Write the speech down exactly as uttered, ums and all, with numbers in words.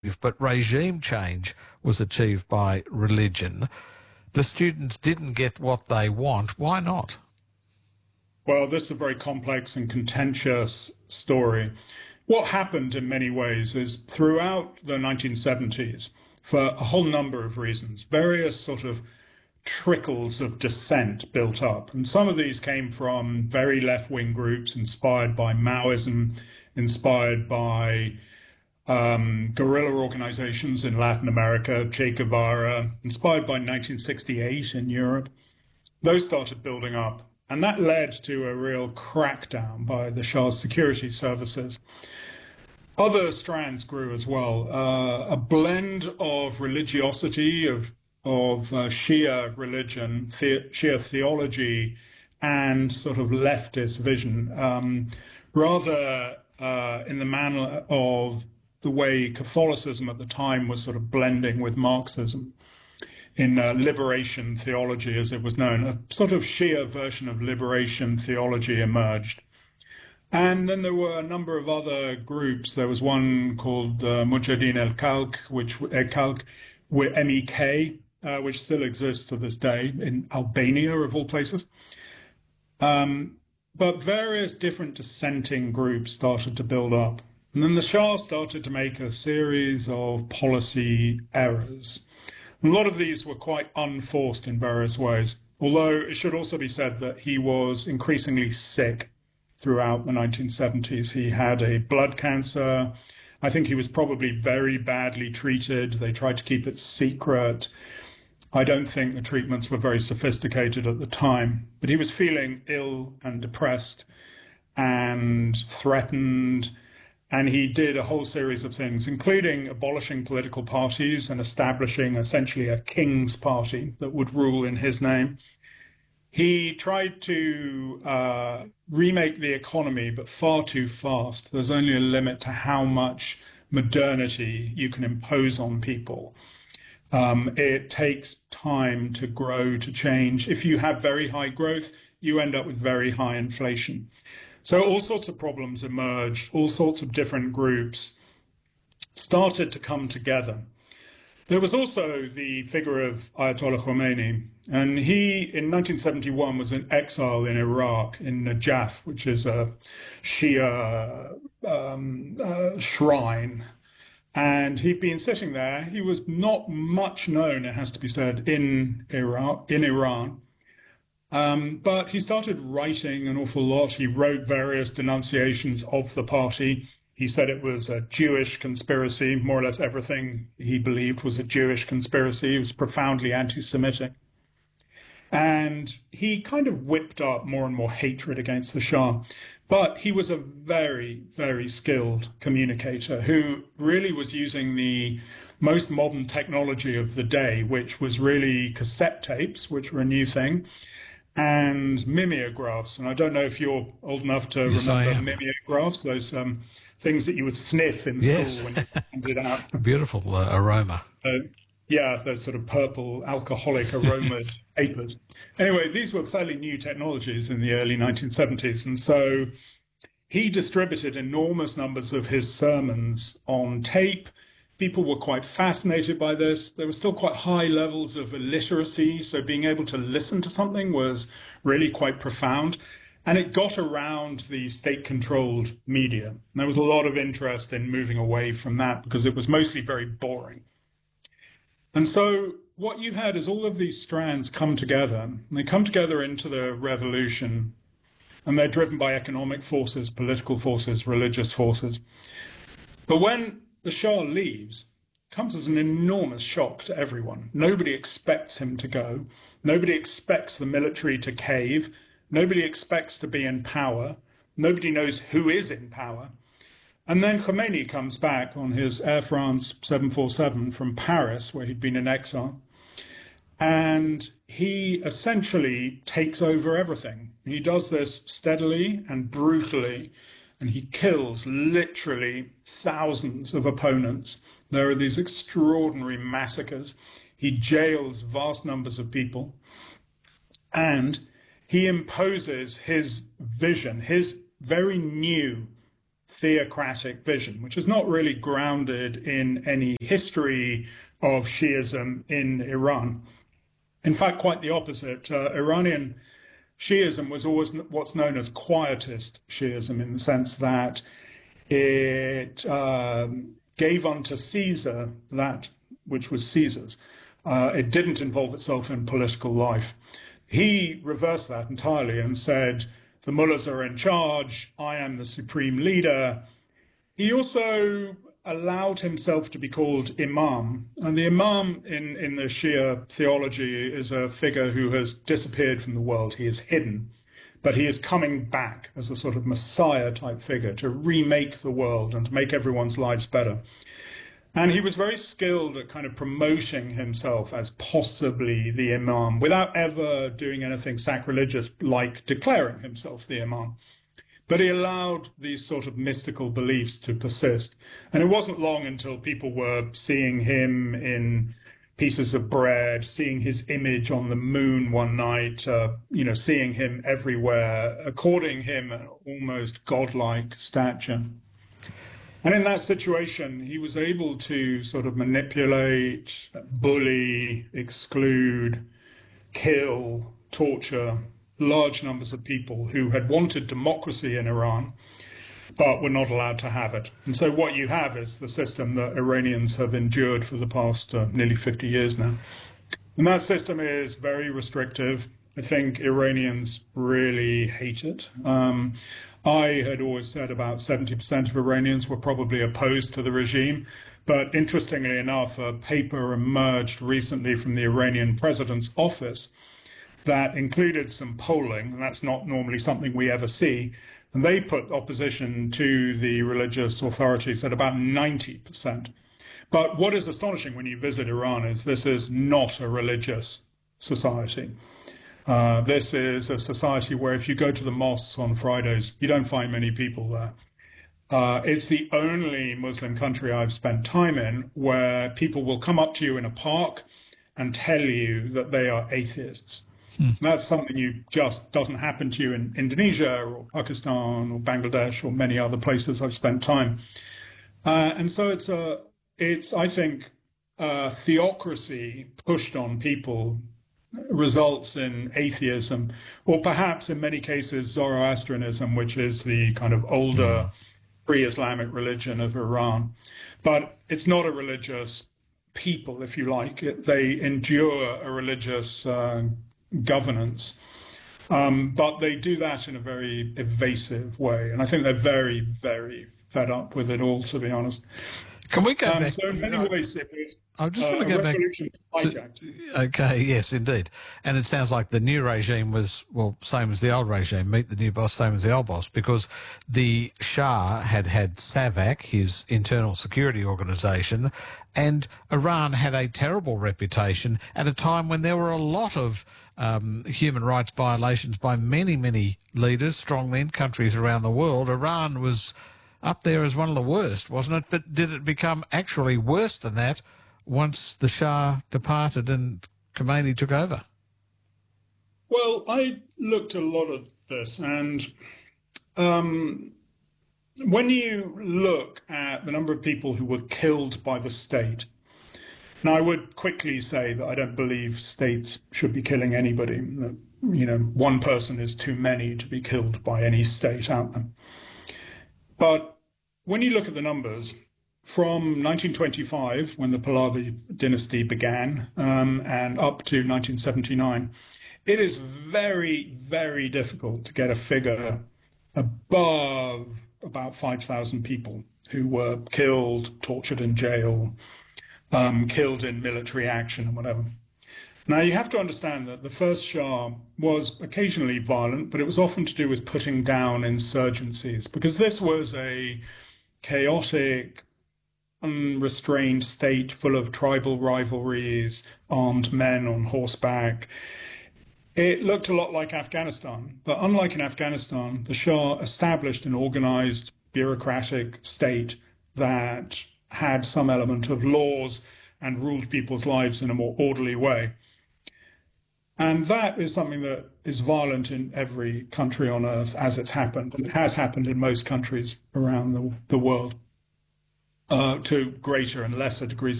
but regime change was achieved by religion. The students didn't get what they want. Why not? Well, this is a very complex and contentious story. What happened in many ways is throughout the nineteen seventies, for a whole number of reasons, various sort of trickles of dissent built up. And some of these came from very left-wing groups inspired by Maoism, inspired by um, guerrilla organizations in Latin America, Che Guevara, inspired by nineteen sixty-eight in Europe. Those started building up. And that led to a real crackdown by the Shah's security services. Other strands grew as well. Uh, a blend of religiosity, of, of uh, Shia religion, the, Shia theology, and sort of leftist vision, um, rather uh, in the manner of the way Catholicism at the time was sort of blending with Marxism. In uh, liberation theology, as it was known, a sort of Shia version of liberation theology emerged. And then there were a number of other groups. There was one called uh, Mujahideen al-Khalq, which al-Khalq, M E K, uh, which still exists to this day in Albania, of all places. Um, but various different dissenting groups started to build up. And then the Shah started to make a series of policy errors. A lot of these were quite unforced in various ways, although it should also be said that he was increasingly sick throughout the nineteen seventies. He had a blood cancer. I think he was probably very badly treated. They tried to keep it secret. I don't think the treatments were very sophisticated at the time, but he was feeling ill and depressed and threatened. And he did a whole series of things, including abolishing political parties and establishing essentially a king's party that would rule in his name. He tried to uh, remake the economy, but far too fast. There's only a limit to how much modernity you can impose on people. Um, it takes time to grow, to change. If you have very high growth, you end up with very high inflation. So all sorts of problems emerged, all sorts of different groups started to come together. There was also the figure of Ayatollah Khomeini, and he, in nineteen seventy-one, was in exile in Iraq, in Najaf, which is a Shia um, uh, shrine. And he'd been sitting there. He was not much known, it has to be said, in Iraq, in Iran. Um, but he started writing an awful lot. He wrote various denunciations of the party. He said it was a Jewish conspiracy. More or less everything he believed was a Jewish conspiracy. He was profoundly anti-Semitic. And he kind of whipped up more and more hatred against the Shah. But he was a very, very skilled communicator who really was using the most modern technology of the day, which was really cassette tapes, which were a new thing, and mimeographs. And I don't know if you're old enough to yes, remember mimeographs, those um, things that you would sniff in yes. school when you handed it out. Beautiful uh, aroma. Uh, yeah, those sort of purple alcoholic aromas papers. Anyway, these were fairly new technologies in the early nineteen seventies. And so he distributed enormous numbers of his sermons on tape. People were quite fascinated by this. There were still quite high levels of illiteracy, so being able to listen to something was really quite profound. And it got around the state-controlled media. And there was a lot of interest in moving away from that because it was mostly very boring. And so what you had is all of these strands come together. And they come together into the revolution, and they're driven by economic forces, political forces, religious forces. But when the Shah leaves, it comes as an enormous shock to everyone. Nobody expects him to go. Nobody expects the military to cave. Nobody expects to be in power. Nobody knows who is in power. And then Khomeini comes back on his Air France seven forty-seven from Paris, where he'd been in exile. And he essentially takes over everything. He does this steadily and brutally. And he kills literally thousands of opponents. There are these extraordinary massacres. He jails vast numbers of people. And he imposes his vision, his very new theocratic vision, which is not really grounded in any history of Shiism in Iran. In fact, quite the opposite. Uh, Iranian Shiism was always what's known as quietist Shiism, in the sense that it um, gave unto Caesar that which was Caesar's. Uh, it didn't involve itself in political life. He reversed that entirely and said, the mullahs are in charge, I am the supreme leader. He also allowed himself to be called imam. And the imam in, in the Shia theology is a figure who has disappeared from the world. He is hidden. But he is coming back as a sort of messiah-type figure to remake the world and to make everyone's lives better. And he was very skilled at kind of promoting himself as possibly the imam without ever doing anything sacrilegious like declaring himself the imam. But he allowed these sort of mystical beliefs to persist. And it wasn't long until people were seeing him in pieces of bread, seeing his image on the moon one night, uh, you know, seeing him everywhere, according him an almost godlike stature. And in that situation, he was able to sort of manipulate, bully, exclude, kill, torture large numbers of people who had wanted democracy in Iran, but were not allowed to have it. And so what you have is the system that Iranians have endured for the past uh, nearly fifty years now. And that system is very restrictive. I think Iranians really hate it. Um, I had always said about seventy percent of Iranians were probably opposed to the regime. But interestingly enough, a paper emerged recently from the Iranian president's office that included some polling, and that's not normally something we ever see. And they put opposition to the religious authorities at about ninety percent. But what is astonishing when you visit Iran is this is not a religious society. Uh, this is a society where if you go to the mosques on Fridays, you don't find many people there. Uh, it's the only Muslim country I've spent time in where people will come up to you in a park and tell you that they are atheists. Hmm. That's something you just doesn't happen to you in Indonesia or Pakistan or Bangladesh or many other places I've spent time. Uh, and so it's, a, it's I think, a theocracy pushed on people results in atheism, or perhaps in many cases Zoroastrianism, which is the kind of older pre-Islamic religion of Iran. But it's not a religious people, if you like. It, they endure a religious uh, governance, um, but they do that in a very evasive way. And I think they're very, very fed up with it all, to be honest. Can we go um, back? So in many ways, it was I just uh, want to go a back. hijacked. To, okay, yes, indeed. And it sounds like the new regime was, well, same as the old regime, meet the new boss, same as the old boss, because the Shah had had SAVAK, his internal security organisation, and Iran had a terrible reputation at a time when there were a lot of um, human rights violations by many, many leaders, strongmen, countries around the world. Iran was up there as one of the worst, wasn't it? But did it become actually worse than that once the Shah departed and Khomeini took over? Well, I looked at a lot at this, and um, when you look at the number of people who were killed by the state, now I would quickly say that I don't believe states should be killing anybody. That, you know, one person is too many to be killed by any state out there. But when you look at the numbers, from nineteen twenty-five, when the Pahlavi dynasty began, um, and up to nineteen seventy-nine, it is very, very difficult to get a figure above about five thousand people who were killed, tortured in jail, um, killed in military action and whatever. Now, you have to understand that the first Shah was occasionally violent, but it was often to do with putting down insurgencies, because this was a chaotic, unrestrained state full of tribal rivalries, armed men on horseback. It looked a lot like Afghanistan, but unlike in Afghanistan, the Shah established an organized bureaucratic state that had some element of laws and ruled people's lives in a more orderly way. And that is something that is violent in every country on earth as it's happened. And it has happened in most countries around the, the world uh, to greater and lesser degrees